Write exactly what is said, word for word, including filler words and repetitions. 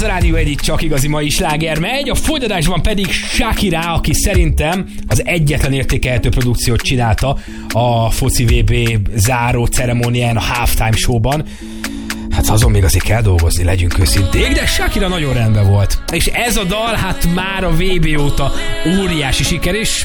Ez a Rádió egy csak igazi mai sláger megy, a folytatásban pedig Shakira, aki szerintem az egyetlen értékelhető produkciót csinálta a foci vé bé záró ceremónián, a halftime showban. Hát azon még azért kell dolgozni, legyünk őszinték, de Shakira nagyon rendben volt. És ez a dal hát már a vé bé óta óriási siker, és